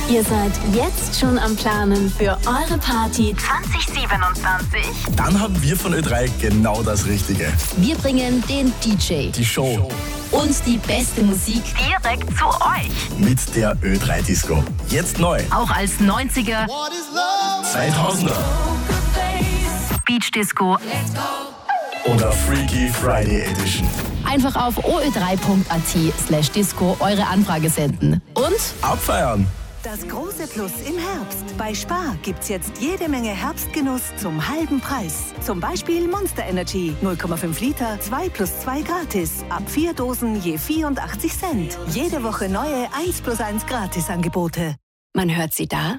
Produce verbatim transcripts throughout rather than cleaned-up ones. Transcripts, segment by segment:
Ihr seid jetzt schon am Planen für eure Party zwanzig siebenundzwanzig? Dann haben wir von Ö drei genau das Richtige. Wir bringen den D J, die Show und die beste Musik direkt zu euch. Mit der Ö drei Disco. Jetzt neu. Auch als neunziger, zweitausender Beach Disco oder Freaky Friday Edition. Einfach auf o ö drei punkt a t slash disco eure Anfrage senden. Und abfeiern. Das große Plus im Herbst. Bei Spar gibt's jetzt jede Menge Herbstgenuss zum halben Preis. Zum Beispiel Monster Energy, null Komma fünf Liter, zwei plus zwei gratis. Ab vier Dosen je vierundachtzig Cent. Jede Woche neue eins plus eins Gratisangebote. man hört sie da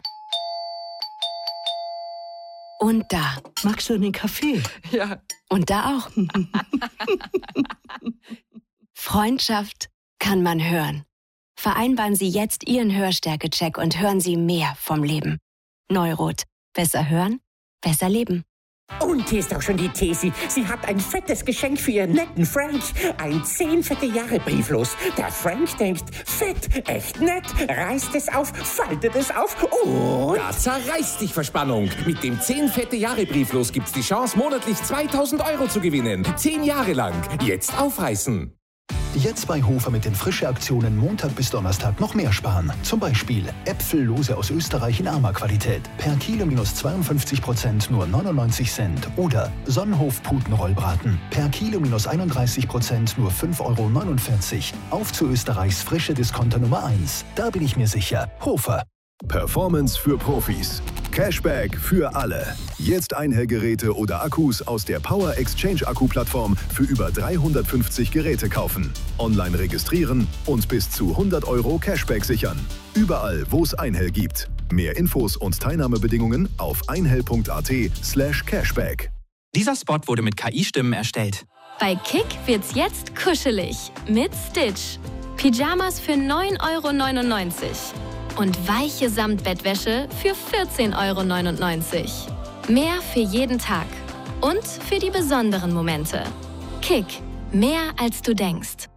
und da. Magst du einen Kaffee? Ja. Und da auch. Freundschaft kann man hören. Vereinbaren Sie jetzt Ihren Hörstärke-Check und hören Sie mehr vom Leben. Neurot. Besser hören, besser leben. Und hier ist auch schon die Thesi. Sie hat ein fettes Geschenk für ihren netten Frank. Ein zehn fette Jahre Brieflos. Der Frank denkt, fett, echt nett, reißt es auf, faltet es auf und... Da zerreißt dich Verspannung. Mit dem zehn fette Jahre Brieflos gibt's die Chance, monatlich zweitausend Euro zu gewinnen. Zehn Jahre lang. Jetzt aufreißen. Jetzt bei Hofer mit den Frische-Aktionen Montag bis Donnerstag noch mehr sparen. Zum Beispiel Äpfellose aus Österreich in Arma-Qualität. Per Kilo minus zweiundfünfzig Prozent nur neunundneunzig Cent. Oder Sonnenhof-Putenrollbraten. Per Kilo minus einunddreißig Prozent nur fünf Euro neunundvierzig. Auf zu Österreichs frische Discounter Nummer eins. Da bin ich mir sicher. Hofer. Performance für Profis. Cashback für alle. Jetzt Einhellgeräte oder Akkus aus der Power Exchange Akku-Plattform für über dreihundertfünfzig Geräte kaufen. Online registrieren und bis zu hundert Euro Cashback sichern. Überall, wo es Einhell gibt. Mehr Infos und Teilnahmebedingungen auf einhell punkt a t slash cashback. Dieser Spot wurde mit K I-Stimmen erstellt. Bei Kick wird's jetzt kuschelig mit Stitch. Pyjamas für neun Euro neunundneunzig. Und weiche Samtbettwäsche für vierzehn Euro neunundneunzig. Mehr für jeden Tag. Und für die besonderen Momente. Kick. Mehr als du denkst.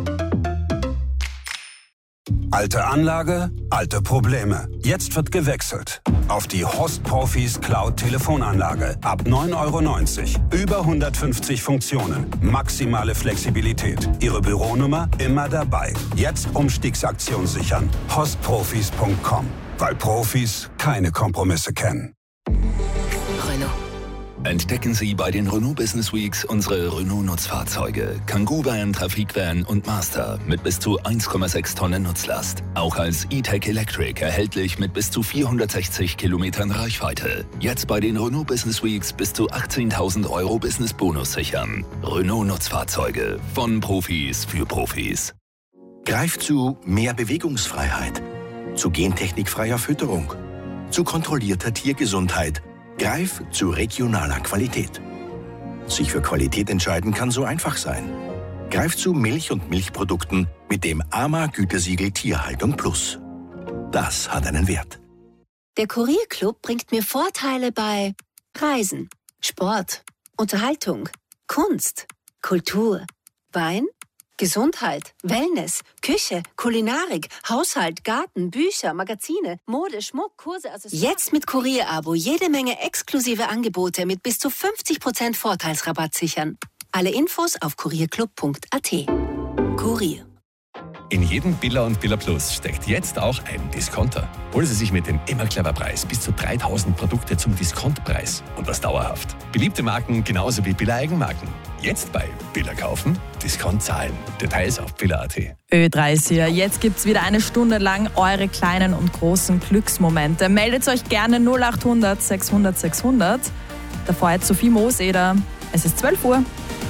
Alte Anlage, alte Probleme. Jetzt wird gewechselt. Auf die Host Profis Cloud Telefonanlage. Ab neun Euro neunzig. Über hundertfünfzig Funktionen. Maximale Flexibilität. Ihre Büronummer immer dabei. Jetzt Umstiegsaktion sichern. host profis punkt com. Weil Profis keine Kompromisse kennen. Renault. Entdecken Sie bei den Renault Business Weeks unsere Renault-Nutzfahrzeuge. Kangoo-Van, Trafikvan und Master mit bis zu eins Komma sechs Tonnen Nutzlast. Auch als E-Tech Electric erhältlich mit bis zu vierhundertsechzig Kilometern Reichweite. Jetzt bei den Renault Business Weeks bis zu achtzehntausend Euro Business-Bonus sichern. Renault-Nutzfahrzeuge von Profis für Profis. Greif zu mehr Bewegungsfreiheit, zu gentechnikfreier Fütterung, zu kontrollierter Tiergesundheit. Greif zu regionaler Qualität. Sich für Qualität entscheiden kann so einfach sein. Greif zu Milch und Milchprodukten mit dem A M A-Gütesiegel Tierhaltung Plus. Das hat einen Wert. Der Kurierclub bringt mir Vorteile bei Reisen, Sport, Unterhaltung, Kunst, Kultur, Wein, Gesundheit, Wellness, Küche, Kulinarik, Haushalt, Garten, Bücher, Magazine, Mode, Schmuck, Kurse, Accessoires. Jetzt mit Kurier-Abo jede Menge exklusive Angebote mit bis zu fünfzig Prozent Vorteilsrabatt sichern. Alle Infos auf kurierclub punkt a t. Kurier. In jedem Billa und Billa Plus steckt jetzt auch ein Discounter. Holen Sie sich mit dem immer clever Preis bis zu dreitausend Produkte zum Diskontpreis. Und das dauerhaft. Beliebte Marken genauso wie Billa Eigenmarken. Jetzt bei Billa kaufen, Discount zahlen. Details auf billa punkt a t. Ö drei ist hier. Jetzt gibt's wieder eine Stunde lang eure kleinen und großen Glücksmomente. Meldet euch gerne null achthundert sechshundert sechshundert. Davor jetzt Sophie Mooseder. Es ist zwölf Uhr.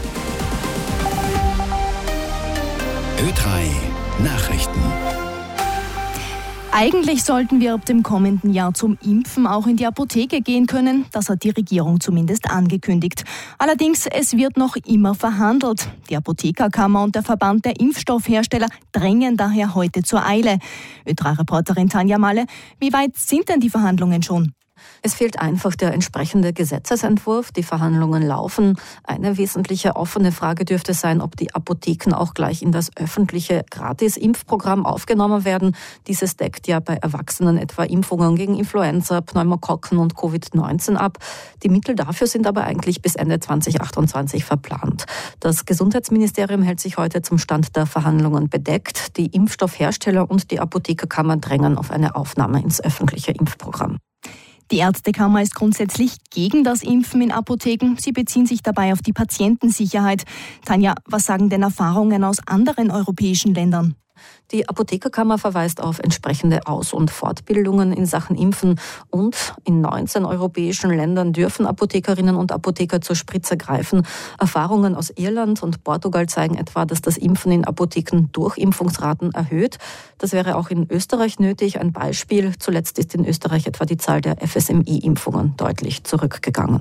Ö drei Nachrichten. Eigentlich sollten wir ab dem kommenden Jahr zum Impfen auch in die Apotheke gehen können. Das hat die Regierung zumindest angekündigt. Allerdings, es wird noch immer verhandelt. Die Apothekerkammer und der Verband der Impfstoffhersteller drängen daher heute zur Eile. Ö drei Reporterin Tanja Malle, wie weit sind denn die Verhandlungen schon? Es fehlt einfach der entsprechende Gesetzesentwurf. Die Verhandlungen laufen. Eine wesentliche offene Frage dürfte sein, ob die Apotheken auch gleich in das öffentliche Gratis-Impfprogramm aufgenommen werden. Dieses deckt ja bei Erwachsenen etwa Impfungen gegen Influenza, Pneumokokken und Covid neunzehn ab. Die Mittel dafür sind aber eigentlich bis Ende zwanzig achtundzwanzig verplant. Das Gesundheitsministerium hält sich heute zum Stand der Verhandlungen bedeckt. Die Impfstoffhersteller und die Apothekerkammer drängen auf eine Aufnahme ins öffentliche Impfprogramm. Die Ärztekammer ist grundsätzlich gegen das Impfen in Apotheken. Sie beziehen sich dabei auf die Patientensicherheit. Tanja, was sagen denn Erfahrungen aus anderen europäischen Ländern? Die Apothekerkammer verweist auf entsprechende Aus- und Fortbildungen in Sachen Impfen und in neunzehn europäischen Ländern dürfen Apothekerinnen und Apotheker zur Spritze greifen. Erfahrungen aus Irland und Portugal zeigen etwa, dass das Impfen in Apotheken Durchimpfungsraten erhöht. Das wäre auch in Österreich nötig. Ein Beispiel: Zuletzt ist in Österreich etwa die Zahl der F S M I-Impfungen deutlich zurückgegangen.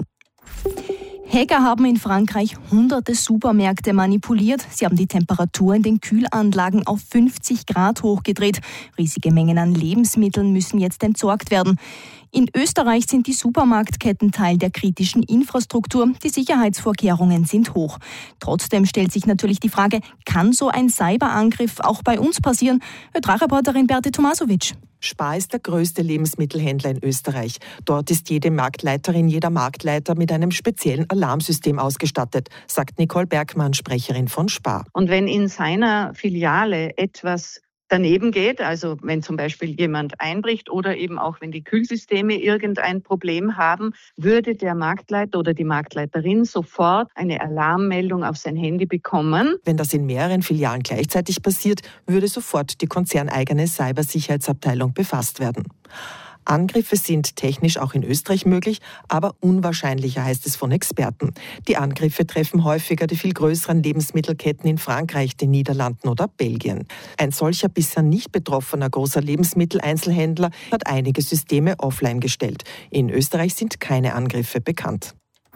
Hacker haben in Frankreich hunderte Supermärkte manipuliert. Sie haben die Temperatur in den Kühlanlagen auf fünfzig Grad hochgedreht. Riesige Mengen an Lebensmitteln müssen jetzt entsorgt werden. In Österreich sind die Supermarktketten Teil der kritischen Infrastruktur. Die Sicherheitsvorkehrungen sind hoch. Trotzdem stellt sich natürlich die Frage, kann so ein Cyberangriff auch bei uns passieren? Ö drei-Reporterin Berti Tomasovic. Spar ist der größte Lebensmittelhändler in Österreich. Dort ist jede Marktleiterin, jeder Marktleiter mit einem speziellen Alarmsystem ausgestattet, sagt Nicole Bergmann, Sprecherin von Spar. Und wenn in seiner Filiale etwas daneben geht, also wenn zum Beispiel jemand einbricht oder eben auch wenn die Kühlsysteme irgendein Problem haben, würde der Marktleiter oder die Marktleiterin sofort eine Alarmmeldung auf sein Handy bekommen. Wenn das in mehreren Filialen gleichzeitig passiert, würde sofort die konzerneigene Cybersicherheitsabteilung befasst werden. Angriffe sind technisch auch in Österreich möglich, aber unwahrscheinlicher, heißt es von Experten. Die Angriffe treffen häufiger die viel größeren Lebensmittelketten in Frankreich, den Niederlanden oder Belgien. Ein solcher bisher nicht betroffener großer Lebensmitteleinzelhändler hat einige Systeme offline gestellt. In Österreich sind keine Angriffe bekannt.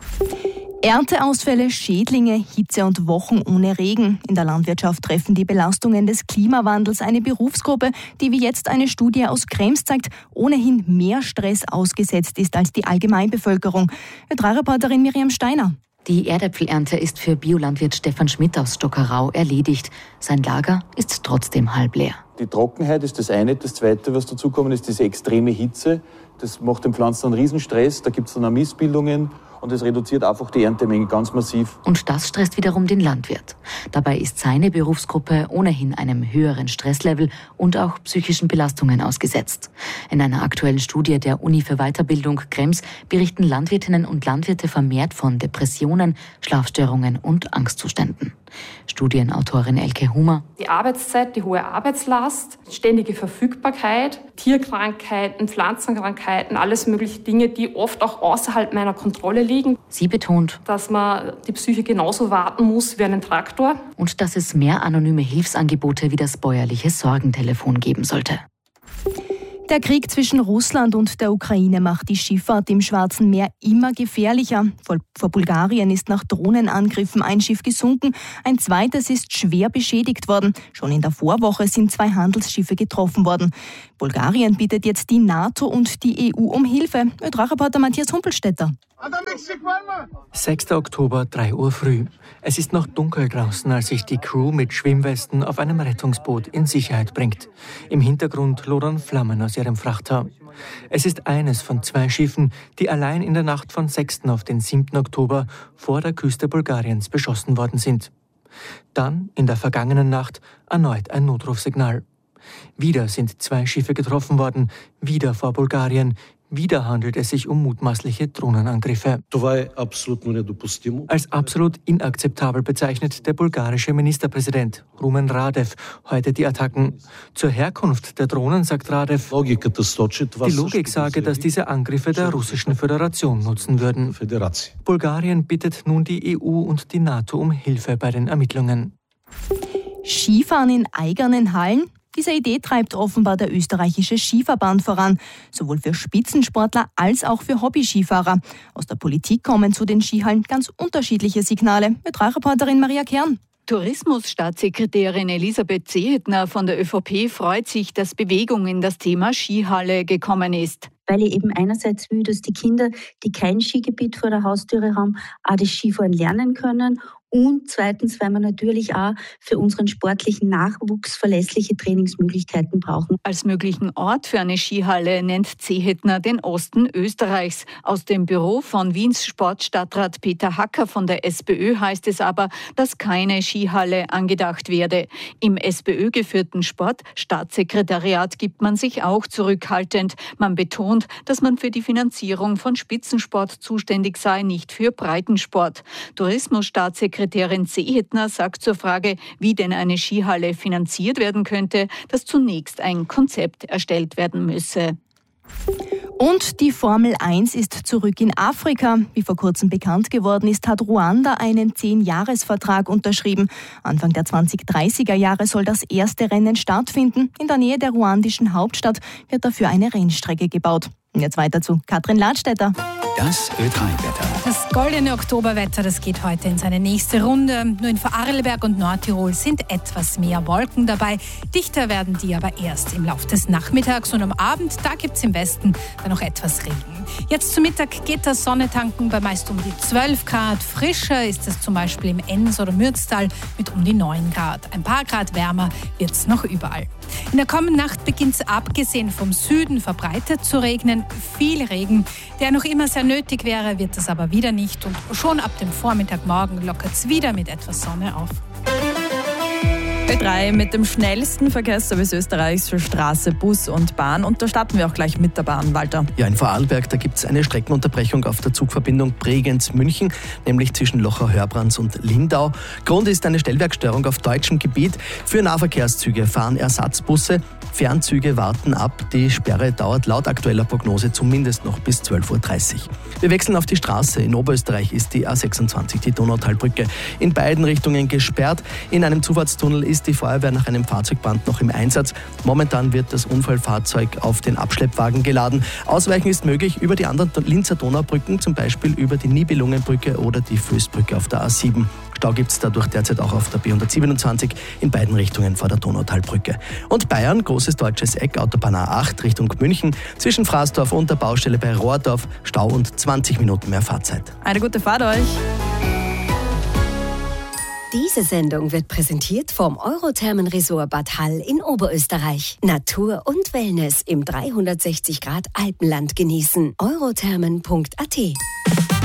Ernteausfälle, Schädlinge, Hitze und Wochen ohne Regen. In der Landwirtschaft treffen die Belastungen des Klimawandels eine Berufsgruppe, die, wie jetzt eine Studie aus Krems zeigt, ohnehin mehr Stress ausgesetzt ist als die Allgemeinbevölkerung. Ö drei-Reporterin Miriam Steiner. Die Erdäpfelernte ist für Biolandwirt Stefan Schmidt aus Stockerau erledigt. Sein Lager ist trotzdem halb leer. Die Trockenheit ist das eine. Das zweite, was dazukommt, ist diese extreme Hitze. Das macht den Pflanzen einen Riesenstress. Da gibt es dann auch Missbildungen. Und es reduziert einfach die Erntemenge ganz massiv. Und das stresst wiederum den Landwirt. Dabei ist seine Berufsgruppe ohnehin einem höheren Stresslevel und auch psychischen Belastungen ausgesetzt. In einer aktuellen Studie der Uni für Weiterbildung Krems berichten Landwirtinnen und Landwirte vermehrt von Depressionen, Schlafstörungen und Angstzuständen. Studienautorin Elke Humer. Die Arbeitszeit, die hohe Arbeitslast, ständige Verfügbarkeit, Tierkrankheiten, Pflanzenkrankheiten, alles mögliche Dinge, die oft auch außerhalb meiner Kontrolle liegen. Sie betont, dass man die Psyche genauso warten muss wie einen Traktor. Und dass es mehr anonyme Hilfsangebote wie das bäuerliche Sorgentelefon geben sollte. Der Krieg zwischen Russland und der Ukraine macht die Schifffahrt im Schwarzen Meer immer gefährlicher. Vor Bulgarien ist nach Drohnenangriffen ein Schiff gesunken, ein zweites ist schwer beschädigt worden. Schon in der Vorwoche sind zwei Handelsschiffe getroffen worden. Bulgarien bittet jetzt die NATO und die E U um Hilfe. Ö drei-Reporter Matthias Humpelstädter. sechster Oktober, drei Uhr früh. Es ist noch dunkel draußen, als sich die Crew mit Schwimmwesten auf einem Rettungsboot in Sicherheit bringt. Im Hintergrund lodern Flammen aus ihrem Frachter. Es ist eines von zwei Schiffen, die allein in der Nacht von sechsten auf den siebten Oktober vor der Küste Bulgariens beschossen worden sind. Dann, in der vergangenen Nacht, erneut ein Notrufsignal. Wieder sind zwei Schiffe getroffen worden, wieder vor Bulgarien. Wieder handelt es sich um mutmaßliche Drohnenangriffe. Als absolut inakzeptabel bezeichnet der bulgarische Ministerpräsident Rumen Radev heute die Attacken. Zur Herkunft der Drohnen sagt Radev, die Logik sage, dass diese Angriffe der Russischen Föderation nutzen würden. Bulgarien bittet nun die E U und die NATO um Hilfe bei den Ermittlungen. Skifahren in eigenen Hallen? Diese Idee treibt offenbar der österreichische Skiverband voran, sowohl für Spitzensportler als auch für Hobby-Skifahrer. Aus der Politik kommen zu den Skihallen ganz unterschiedliche Signale. Ö drei-Reporterin Maria Kern. Tourismusstaatssekretärin Elisabeth Zehetner von der ÖVP freut sich, dass Bewegung in das Thema Skihalle gekommen ist. weil ich eben einerseits will, dass die Kinder, die kein Skigebiet vor der Haustüre haben, auch das Skifahren lernen können. Und zweitens, weil wir natürlich auch für unseren sportlichen Nachwuchs verlässliche Trainingsmöglichkeiten brauchen. Als möglichen Ort für eine Skihalle nennt Zehetner den Osten Österreichs. Aus dem Büro von Wiens Sportstadtrat Peter Hacker von der SPÖ heißt es aber, dass keine Skihalle angedacht werde. Im SPÖ-geführten Sportstaatssekretariat gibt man sich auch zurückhaltend. Man betont, dass man für die Finanzierung von Spitzensport zuständig sei, nicht für Breitensport. Tourismusstaatssekretariat Sekretärin Zehetner sagt zur Frage, wie denn eine Skihalle finanziert werden könnte, dass zunächst ein Konzept erstellt werden müsse. Und die Formel eins ist zurück in Afrika. Wie vor kurzem bekannt geworden ist, hat Ruanda einen zehn-Jahres-Vertrag unterschrieben. Anfang der zwanzig-dreißiger Jahre soll das erste Rennen stattfinden. In der Nähe der ruandischen Hauptstadt wird dafür eine Rennstrecke gebaut. Und jetzt weiter zu Katrin Ladstätter. Das Ö drei Wetter. Das goldene Oktoberwetter, das geht heute in seine nächste Runde. Nur in Vorarlberg und Nordtirol sind etwas mehr Wolken dabei. Dichter werden die aber erst im Laufe des Nachmittags und am Abend, da gibt es im Westen dann noch etwas Regen. Jetzt zum Mittag geht das Sonne tanken bei meist um die zwölf Grad. Frischer ist es zum Beispiel im Enns oder Mürztal mit um die neun Grad. Ein paar Grad wärmer wird es noch überall. In der kommenden Nacht beginnt es abgesehen vom Süden verbreitet zu regnen. Viel Regen, der noch immer sehr nötig wäre, wird es aber wieder nicht. Und schon ab dem Vormittagmorgen lockert es wieder mit etwas Sonne auf. Ö drei mit dem schnellsten Verkehrsservice Österreichs für Straße, Bus und Bahn. Und da starten wir auch gleich mit der Bahn, Walter. Ja, in Vorarlberg, da gibt es eine Streckenunterbrechung auf der Zugverbindung Bregenz-München, nämlich zwischen Lochau-Hörbrands und Lindau. Grund ist eine Stellwerkstörung auf deutschem Gebiet. Für Nahverkehrszüge fahren Ersatzbusse. Fernzüge warten ab. Die Sperre dauert laut aktueller Prognose zumindest noch bis zwölf Uhr dreißig. Wir wechseln auf die Straße. In Oberösterreich ist die A sechsundzwanzig, die Donautalbrücke, in beiden Richtungen gesperrt. In einem Zufahrtstunnel ist die Feuerwehr nach einem Fahrzeugbrand noch im Einsatz. Momentan wird das Unfallfahrzeug auf den Abschleppwagen geladen. Ausweichen ist möglich über die anderen Linzer Donaubrücken, zum Beispiel über die Nibelungenbrücke oder die Fößbrücke auf der A sieben. Stau gibt es dadurch derzeit auch auf der B hundertsiebenundzwanzig in beiden Richtungen vor der Donautalbrücke. Und Bayern, großes deutsches Eck, Autobahn A acht Richtung München, zwischen Fraßdorf und der Baustelle bei Rohrdorf, Stau und zwanzig Minuten mehr Fahrzeit. Eine gute Fahrt euch! Diese Sendung wird präsentiert vom Eurothermen-Resort Bad Hall in Oberösterreich. Natur und Wellness im dreihundertsechzig Grad Alpenland genießen. eurothermen punkt a t